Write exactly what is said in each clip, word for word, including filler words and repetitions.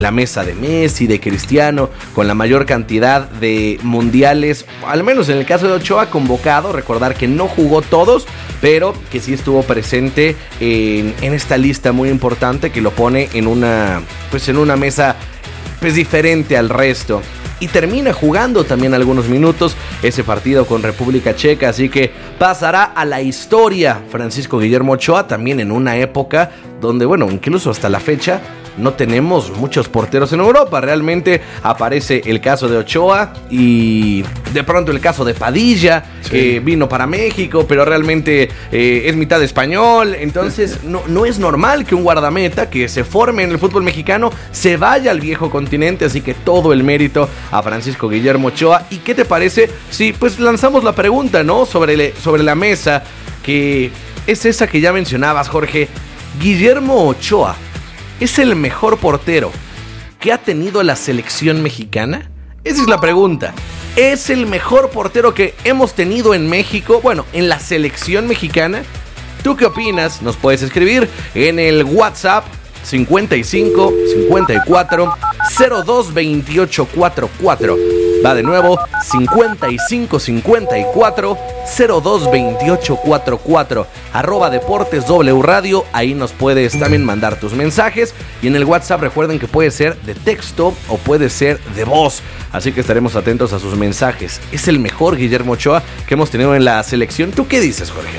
la mesa de Messi, de Cristiano, con la mayor cantidad de mundiales, al menos en el caso de Ochoa, convocado. Recordar que no jugó todos, pero que sí estuvo presente en, en esta lista muy importante que lo pone en una, pues en una mesa pues diferente al resto. Y termina jugando también algunos minutos ese partido con República Checa, así que pasará a la historia Francisco Guillermo Ochoa, también en una época donde, bueno, incluso hasta la fecha no tenemos muchos porteros en Europa. Realmente aparece el caso de Ochoa y de pronto el caso de Padilla, sí, que vino para México, pero realmente eh, es mitad español. Entonces no, no es normal que un guardameta que se forme en el fútbol mexicano se vaya al viejo continente, así que todo el mérito a Francisco Guillermo Ochoa. ¿Y qué te parece si pues lanzamos la pregunta, ¿no? Sobre, le, sobre la mesa, que es esa que ya mencionabas, Jorge. Guillermo Ochoa, ¿es el mejor portero que ha tenido la selección mexicana? Esa es la pregunta. ¿Es el mejor portero que hemos tenido en México? Bueno, en la selección mexicana. ¿Tú qué opinas? Nos puedes escribir en el WhatsApp cincuenta y cinco, cincuenta y cuatro, cero dos veintiocho cuarenta y cuatro. Va de nuevo, cincuenta y cinco, cincuenta y cuatro, cero dos veintiocho cuarenta y cuatro. Arroba Deportes W Radio. Ahí nos puedes también mandar tus mensajes. Y en el WhatsApp recuerden que puede ser de texto o puede ser de voz. Así que estaremos atentos a sus mensajes. ¿Es el mejor Guillermo Ochoa que hemos tenido en la selección? ¿Tú qué dices, Jorge?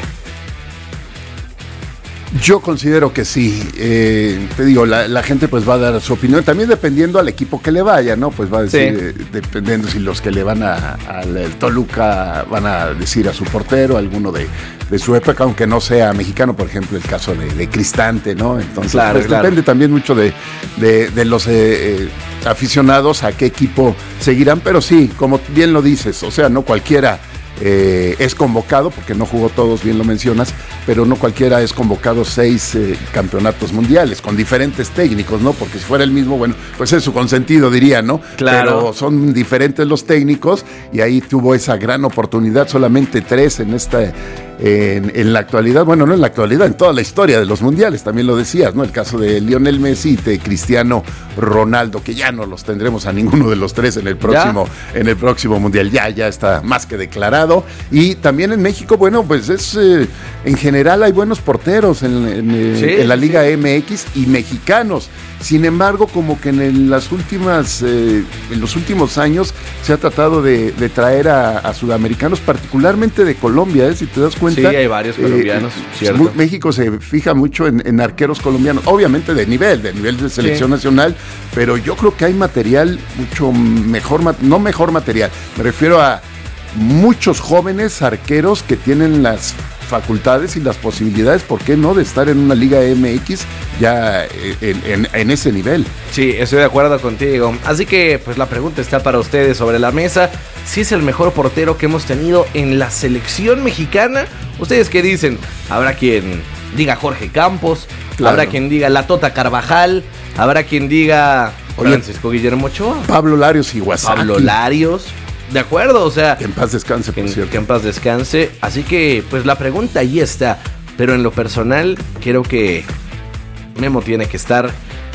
Yo considero que sí. Eh, te digo, la, la gente pues va a dar su opinión, también dependiendo al equipo que le vaya, ¿no? Pues va a decir, sí, eh, dependiendo si los que le van a, al Toluca van a decir a su portero, alguno de, de su época, aunque no sea mexicano, por ejemplo, el caso de, de Cristante, ¿no? Entonces, claro, pues, claro. depende también mucho de, de, de los eh, eh, aficionados a qué equipo seguirán, pero sí, como bien lo dices, o sea, no cualquiera Eh, es convocado, porque no jugó todos, bien lo mencionas, pero no cualquiera es convocado seis eh, campeonatos mundiales, con diferentes técnicos, ¿no? Porque si fuera el mismo, bueno, pues es su consentido, diría, ¿no? Claro. Pero son diferentes los técnicos, y ahí tuvo esa gran oportunidad, solamente tres en esta, en, en la actualidad, bueno, no en la actualidad, en toda la historia de los mundiales, también lo decías, ¿no? El caso de Lionel Messi y de Cristiano Ronaldo, que ya no los tendremos a ninguno de los tres en el próximo, en el próximo mundial, ya, ya está más que declarado. Y también en México, bueno, pues es eh, en general hay buenos porteros en, en, sí, en la Liga sí. M X y mexicanos. Sin embargo, como que en las últimas, eh, en los últimos años se ha tratado de, de traer a, a sudamericanos, particularmente de Colombia, ¿eh? Si te das cuenta. Sí, hay varios colombianos, eh, cierto. México se fija mucho en, en arqueros colombianos, obviamente de nivel, de nivel de selección sí. nacional, pero yo creo que hay material mucho mejor, no mejor material, me refiero a muchos jóvenes arqueros que tienen las facultades y las posibilidades, ¿por qué no?, de estar en una Liga M X ya en, en, en ese nivel. Sí, estoy de acuerdo contigo. Así que pues la pregunta está para ustedes sobre la mesa. Si es el mejor portero que hemos tenido en la selección mexicana, ¿ustedes qué dicen? Habrá quien diga Jorge Campos, claro. Habrá quien diga La Tota Carvajal, habrá quien diga Francisco Guillermo Ochoa, Pablo Larios Iwasaki. Pablo Larios. De acuerdo, o sea, que en paz descanse, por que, cierto. Que en paz descanse. Así que, pues la pregunta ahí está. Pero en lo personal, creo que Memo tiene que estar,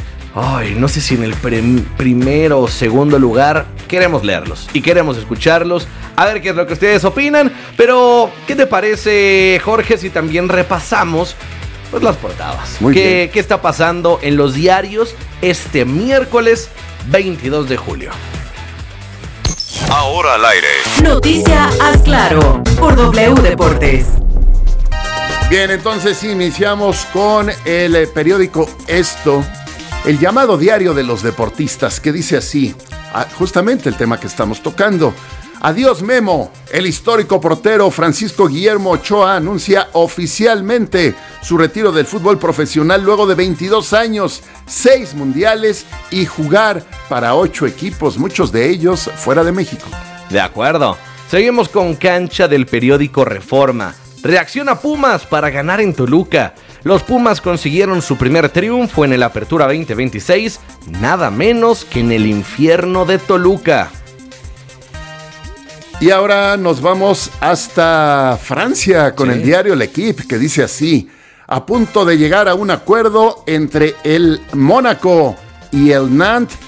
ay, no sé si en el prim- primero o segundo lugar. Queremos leerlos y queremos escucharlos, a ver qué es lo que ustedes opinan. Pero, ¿qué te parece, Jorge, si también repasamos pues las portadas? Muy ¿Qué, bien. ¿Qué está pasando en los diarios este miércoles veintidós de julio? Ahora al aire. Noticia Haz Claro por W Deportes. Bien, entonces iniciamos con el eh, periódico Esto, el llamado diario de los deportistas, que dice así, ah, justamente el tema que estamos tocando. Adiós Memo, el histórico portero Francisco Guillermo Ochoa anuncia oficialmente su retiro del fútbol profesional luego de veintidós años, seis mundiales y jugar para ocho equipos, muchos de ellos fuera de México. De acuerdo. Seguimos con cancha del periódico Reforma. Reacciona Pumas para ganar en Toluca. Los Pumas consiguieron su primer triunfo en el Apertura veinte veintiséis, nada menos que en el infierno de Toluca. Y ahora nos vamos hasta Francia con sí. el diario L'Equipe, que dice así: a punto de llegar a un acuerdo entre el Mónaco y el Nantes